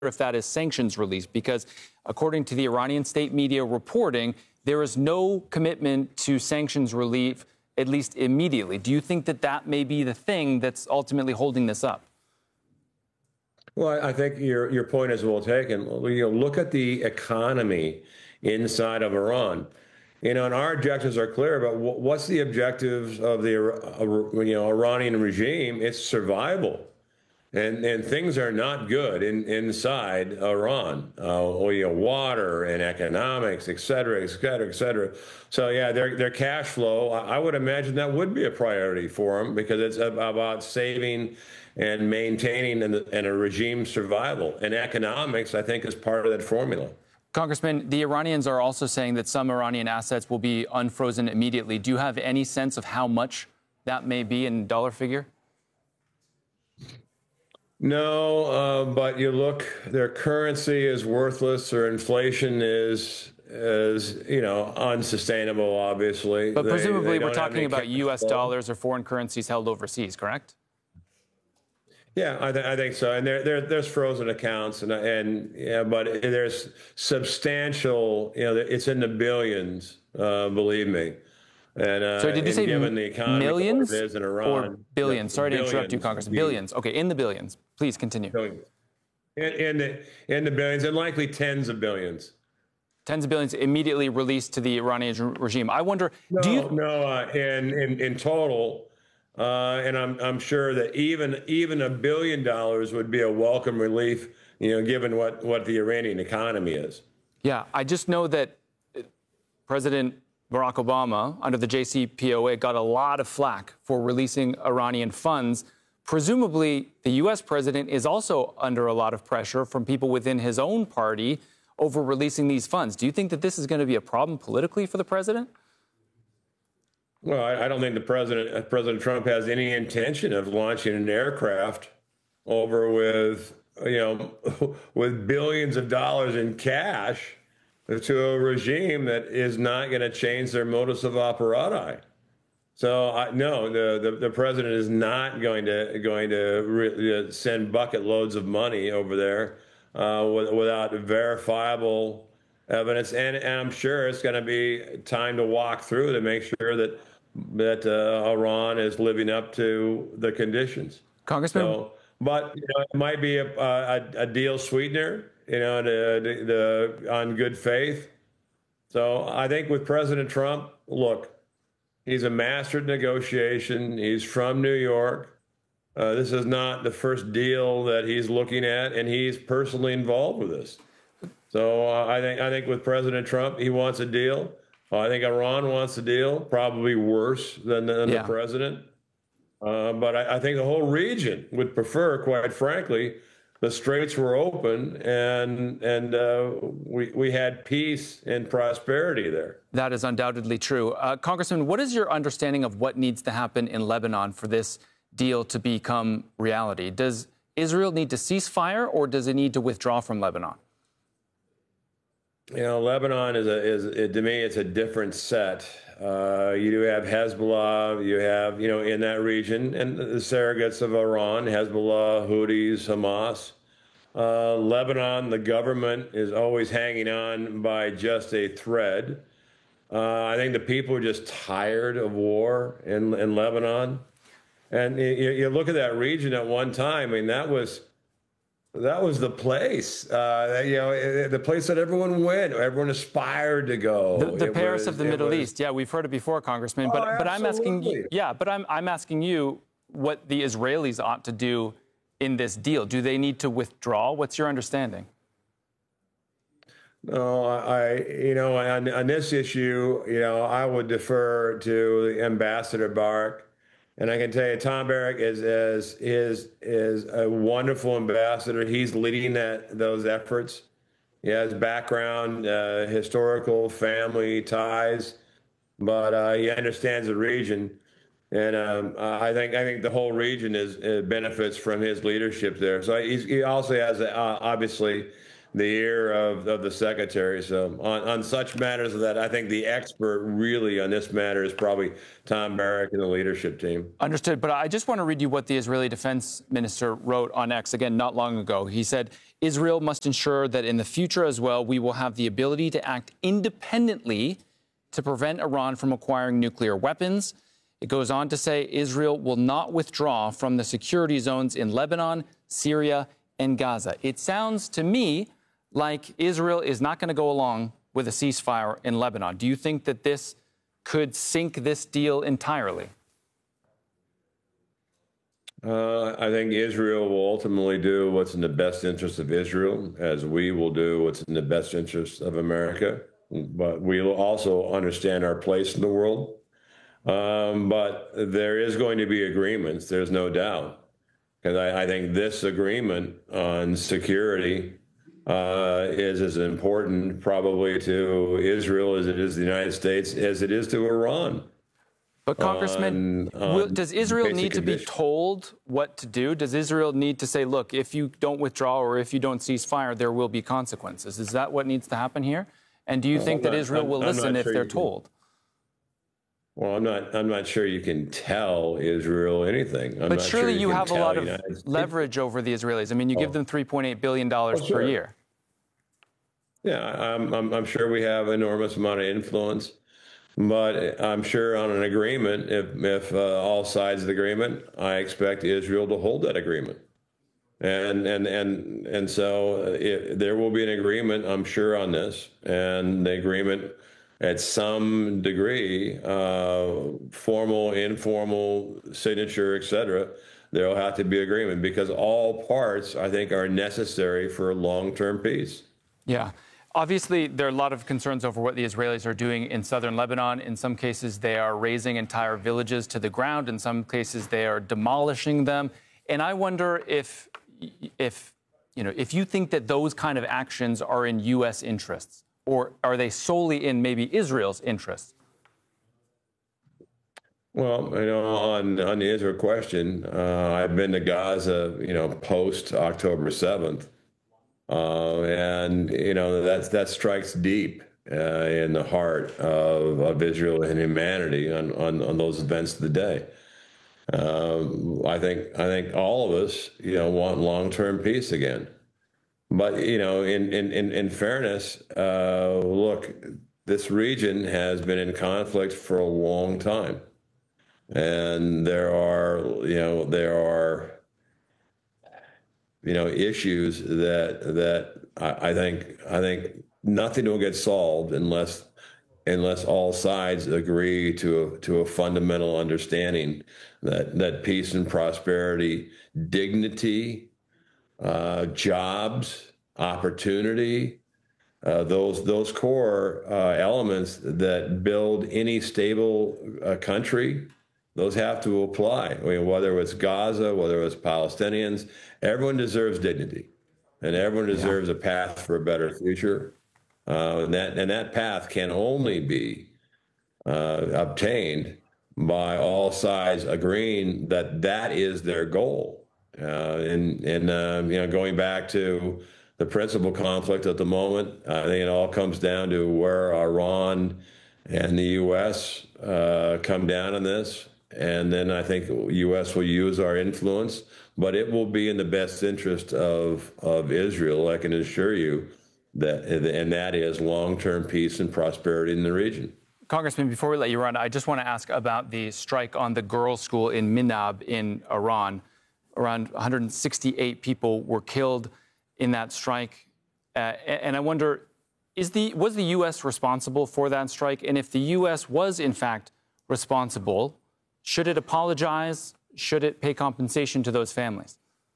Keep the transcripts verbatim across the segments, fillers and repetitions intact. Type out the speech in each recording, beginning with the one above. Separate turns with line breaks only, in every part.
if that is sanctions relief, because according to the Iranian state media reporting, there is no commitment to sanctions relief, at least immediately. Do you think that that may be the thing that's ultimately holding this up?
Well, I think your your point is well taken. You know, look at the economy inside of Iran. You know, and our objectives are clear about what's the objectives of the you know Iranian regime. It's survival. And and things are not good in, inside Iran. Uh, you know, water and economics, et cetera, et cetera, et cetera. So yeah, their their cash flow, I would imagine that would be a priority for them because it's about saving and maintaining and, and a regime survival. And economics, I think, is part of that formula.
Congressman, the Iranians are also saying that some Iranian assets will be unfrozen immediately. Do you have any sense of how much that may be in dollar figure?
No, uh, but you look, their currency is worthless, their inflation is, is you know, unsustainable, obviously.
But
they,
presumably
they
we're talking about U S
flow.
dollars or foreign currencies held overseas, correct?
Yeah, I, th- I think so. And there, there, there's frozen accounts, and and yeah, but there's substantial. You know, it's in the billions. Uh, believe me. And uh,
so did you say
given the economy
millions
it is in Iran,
or billions? Sorry
billions,
to interrupt you, Congressman. Billions. Okay, in the billions. Please continue.
Billions. In, in the in the billions, and likely tens of billions.
Tens of billions immediately released to the Iranian regime. I wonder.
No,
do you...
no. Uh, in, in in total. Uh, and I'm I'm sure that even even a billion dollars would be a welcome relief, you know, given what, what the Iranian economy is.
Yeah, I just know that President Barack Obama, under the J C P O A, got a lot of flack for releasing Iranian funds. Presumably, the U S president is also under a lot of pressure from people within his own party over releasing these funds. Do you think that this is going to be a problem politically for the president?
Well, I, I don't think the president, President Trump, has any intention of launching an aircraft over with, you know, with billions of dollars in cash to a regime that is not going to change their modus of operandi. So I, no, the, the the president is not going to going to re, uh, send bucket loads of money over there uh, with, without verifiable evidence, and, and I'm sure it's going to be time to walk through to make sure that that uh, Iran is living up to the conditions.
Congressman,
so, but you know, it might be a, a, a deal sweetener, you know, the, the, the on good faith. So I think with President Trump, look, he's a master at negotiation. He's from New York. Uh, this is not the first deal that he's looking at, and he's personally involved with this. So uh, I think I think with President Trump, he wants a deal. I think Iran wants a deal, probably worse than, than yeah. the president. Uh, but I, I think the whole region would prefer, quite frankly, the straits were open and and uh, we we had peace and prosperity there.
That is undoubtedly true. Uh, Congressman, what is your understanding of what needs to happen in Lebanon for this deal to become reality? Does Israel need to cease fire, or does it need to withdraw from Lebanon?
You know, Lebanon is a is it, to me it's a different set. Uh, you do have Hezbollah, you have you know in that region, and the surrogates of Iran, Hezbollah, Houthis, Hamas. Uh, Lebanon, the government is always hanging on by just a thread. Uh, I think the people are just tired of war in in Lebanon, and you, you look at that region at one time. I mean, that was. That was the place, uh, you know, the place that everyone went, everyone aspired to go.
The, the Paris
was,
of the Middle
was,
East. Yeah, we've heard it before, Congressman.
Oh,
but but I'm asking you, yeah, but I'm I'm asking you what the Israelis ought to do in this deal. Do they need to withdraw? What's your understanding?
No, I, you know, on, on this issue, you know, I would defer to Ambassador Barak. And I can tell you, Tom Barrack is is is is a wonderful ambassador. He's leading that those efforts. He has background, uh, historical, family ties, but uh, he understands the region, and um, I think I think the whole region is uh, benefits from his leadership there. So he's, he also has uh, obviously the ear of, of the secretary. So on, on such matters that I think the expert really on this matter is probably Tom Barrack and the leadership team.
Understood. But I just want to read you what the Israeli defense minister wrote on X, again, not long ago. He said, Israel must ensure that in the future as well, we will have the ability to act independently to prevent Iran from acquiring nuclear weapons. It goes on to say Israel will not withdraw from the security zones in Lebanon, Syria, and Gaza. It sounds to me like Israel is not going to go along with a ceasefire in Lebanon. Do you think that this could sink this deal entirely?
Uh, I think Israel will ultimately do what's in the best interest of Israel, as we will do what's in the best interest of America. But we will also understand our place in the world. Um, but there is going to be agreements, there's no doubt. Because I, I think this agreement on security uh, is as important probably to Israel as it is the United States, as it is to Iran.
But Congressman,
on, on
will, does Israel need to be
conditions.
told what to do? Does Israel need to say, look, if you don't withdraw or if you don't cease fire, there will be consequences? Is that what needs to happen here? And do you think
I'm
that
not-
Israel
I'm-
will
I'm
listen
not
if
sure
they're
you can-
told?
Well, I'm not. I'm not sure you can tell Israel anything. I'm
But
not
surely
sure
you
can
have a
tell
lot
the
of
United States.
leverage over the Israelis. I mean, you give
Oh.
them three point eight billion dollars
Oh,
per
sure.
year.
Yeah, I'm, I'm. I'm sure we have enormous amount of influence, but I'm sure on an agreement, if if uh, all sides of the agreement, I expect Israel to hold that agreement, and and and and so it, there will be an agreement, I'm sure, on this, and the agreement, at some degree, uh, formal, informal, signature, et cetera, there will have to be agreement because all parts, I think, are necessary for long-term peace.
Yeah. Obviously, there are a lot of concerns over what the Israelis are doing in southern Lebanon. In some cases, they are razing entire villages to the ground. In some cases, they are demolishing them. And I wonder if, if, you know, if you think that those kind of actions are in U S interests, or are they solely in maybe Israel's interests?
Well, you know, on on the Israel question, uh, I've been to Gaza, you know, post October seventh, uh, and you know that that strikes deep uh, in the heart of, of Israel and humanity on, on on those events of the day. Um, I think I think all of us, you know, want long-term peace again. But you know, in in in, in fairness, uh, look, this region has been in conflict for a long time. And there are, you know, there are, you know, issues that that I, I think I think nothing will get solved unless unless all sides agree to a, to a fundamental understanding that that peace and prosperity, dignity, uh, jobs, opportunity, uh, those those core uh, elements that build any stable uh, country. Those have to apply. I mean, whether it's Gaza, whether it's Palestinians, everyone deserves dignity, and everyone deserves yeah. a path for a better future. Uh, and that and that path can only be uh, obtained by all sides agreeing that that is their goal. Uh, and and uh, you know, going back to the principal conflict at the moment, I think it all comes down to where Iran and the U S uh, come down on this. And then I think the U S will use our influence, but it will be in the best interest of, of Israel, I can assure you, that, and that is long-term peace and prosperity in the region.
Congressman, before we let you run, I just want to ask about the strike on the girls' school in Minab in Iran. Around one hundred sixty-eight people were killed in that strike. Uh, and I wonder, is the, was the U S responsible for that strike? And if the U S was, in fact, responsible, should it apologize? Should it pay compensation to those families?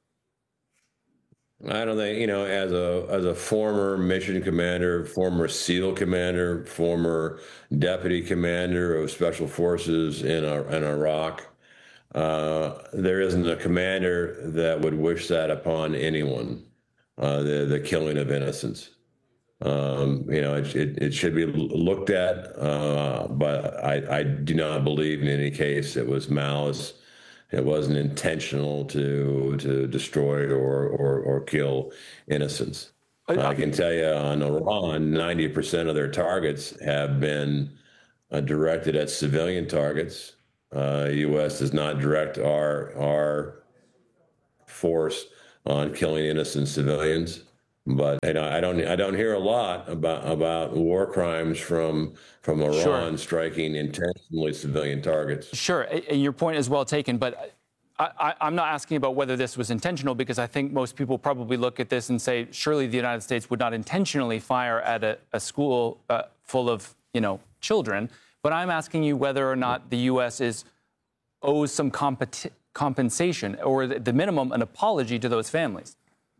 I don't think, you know, as a as a former mission commander, former SEAL commander, former deputy commander of special forces in, in Iraq, uh, there isn't a commander that would wish that upon anyone, uh, the, the killing of innocents. Um, you know, it, it, it should be looked at, uh, but I, I do not believe in any case it was malice. It wasn't intentional to to destroy or or, or kill innocents. I, I can tell you on Iran, ninety percent of their targets have been uh, directed at civilian targets. Uh, U S does not direct our our force on killing innocent civilians. But you know, I don't I don't hear a lot about about war crimes from from Iran
Sure.
striking intentionally civilian targets.
Sure, and your point is well taken, but I, I, I'm not asking about whether this was intentional, because I think most people probably look at this and say, surely the United States would not intentionally fire at a, a school uh, full of, you know, children. But I'm asking you whether or not the U S is owes some compet- compensation, or at the minimum, an apology to those families.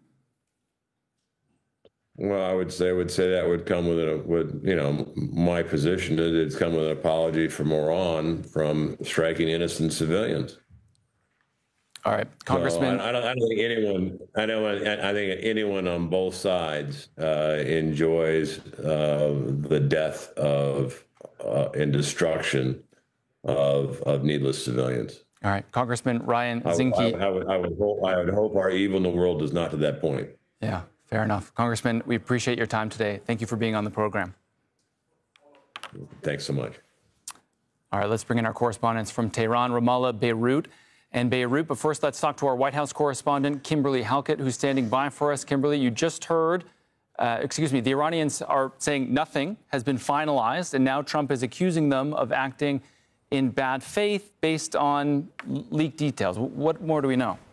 Well, I would say I would say that would come with a with you know my position is it's come with an apology from Iran from striking innocent civilians.
All right, Congressman.
So I, I, don't, I don't think anyone. I don't. I think anyone on both sides uh, enjoys uh, the death of uh, and destruction of of needless civilians.
All right, Congressman Ryan
I,
Zinke.
I, I, would, I would hope. I would hope our evil in the world is not to that point.
Yeah, fair enough, Congressman. We appreciate your time today. Thank you for being on the program.
Thanks so much.
All right, let's bring in our correspondents from Tehran, Ramallah, Beirut, and Beirut. But first, let's talk to our White House correspondent, Kimberly Halkett, who's standing by for us. Kimberly, you just heard, uh, excuse me, the Iranians are saying nothing has been finalized, and now Trump is accusing them of acting in bad faith based on leaked details. What more do we know?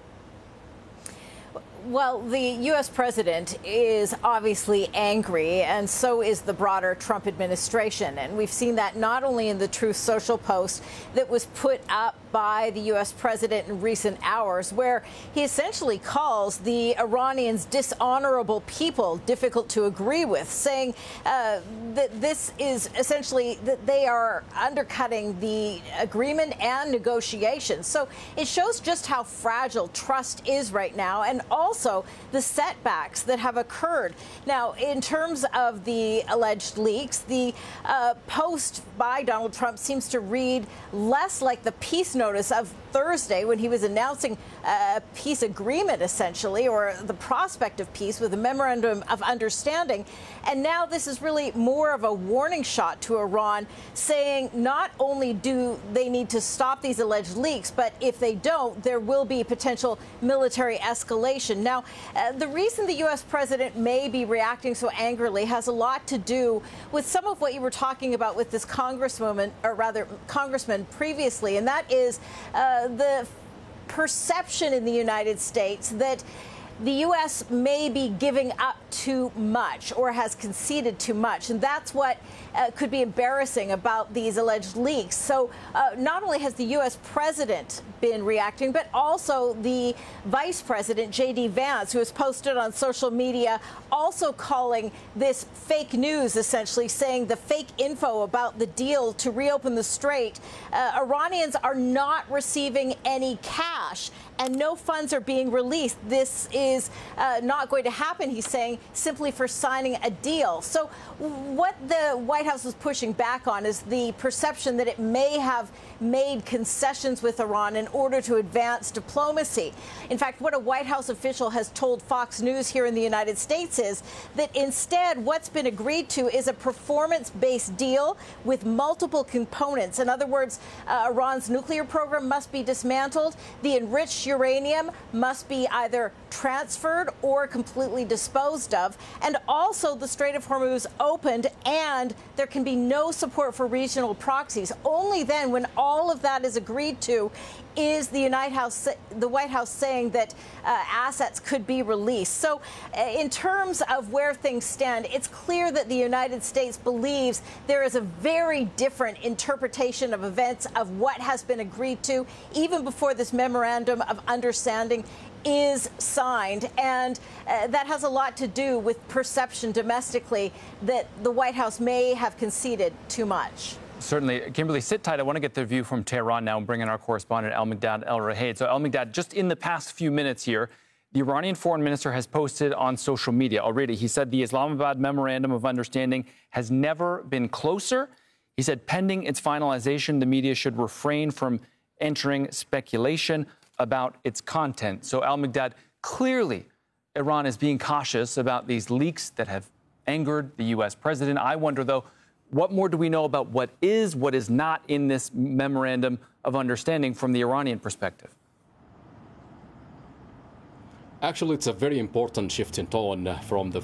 Well, the U S president is obviously angry, and so is the broader Trump administration. And we've seen that not only in the Truth Social post that was put up by the U S president in recent hours, where he essentially calls the Iranians dishonorable people, difficult to agree with, saying uh, that this is essentially that they are undercutting the agreement and negotiations. So it shows just how fragile trust is right now, and also the setbacks that have occurred. Now, in terms of the alleged leaks, the uh, post by Donald Trump seems to read less like the peace notice of Thursday, when he was announcing a peace agreement, essentially, or the prospect of peace with a memorandum of understanding. And now this is really more of a warning shot to Iran, saying not only do they need to stop these alleged leaks, but if they don't, there will be potential military escalation. Now, uh, the reason the U S president may be reacting so angrily has a lot to do with some of what you were talking about with this congresswoman, or rather congressman previously, and that is uh, the perception in the United States that the U S may be giving up too much or has conceded too much. And that's what uh, could be embarrassing about these alleged leaks. So uh, not only has the U S president been reacting, but also the vice president, J D Vance, who has posted on social media, also calling this fake news, essentially saying the fake info about the deal to reopen the strait. Uh, Iranians are not receiving any cash, and no funds are being released. This is uh, not going to happen, he's saying, simply for signing a deal. So what the White House is pushing back on is the perception that it may have made concessions with Iran in order to advance diplomacy. In fact, what a White House official has told Fox News here in the United States is that instead what's been agreed to is a performance-based deal with multiple components. In other words, uh, Iran's nuclear program must be dismantled. The enriched uranium must be either transferred or completely disposed of. And also the Strait of Hormuz opened, and there can be no support for regional proxies. Only then, when all of that is agreed to, is the United House, the White House saying that uh, assets could be released. So uh, in terms of where things stand, it's clear that the United States believes there is a very different interpretation of events of what has been agreed to, even before this memorandum of understanding is signed. And uh, that has a lot to do with perception domestically that the White House may have conceded too much.
Certainly. Kimberly, sit tight. I want to get the view from Tehran now and bring in our correspondent, El-Migdad El-Rahaid. So, El-Migdad, just in the past few minutes here, the Iranian foreign minister has posted on social media already. He said the Islamabad Memorandum of Understanding has never been closer. He said pending its finalization, the media should refrain from entering speculation about its content. So, El-Migdad, clearly Iran is being cautious about these leaks that have angered the U S president. I wonder, though, what more do we know about what is, what is not in this memorandum of understanding from the Iranian perspective?
Actually, it's a very important shift in tone from the